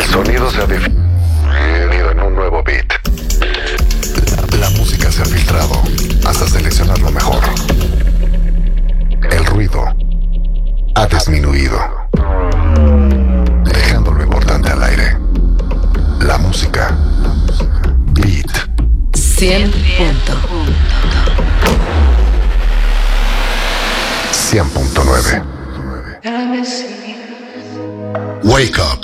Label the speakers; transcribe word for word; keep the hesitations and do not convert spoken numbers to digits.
Speaker 1: El sonido se ha definido en un nuevo beat. La, la música se ha filtrado hasta seleccionar lo mejor. El ruido ha disminuido, dejando lo importante al aire. La música. Beat.
Speaker 2: cien punto
Speaker 1: cien punto nueve. Wake up.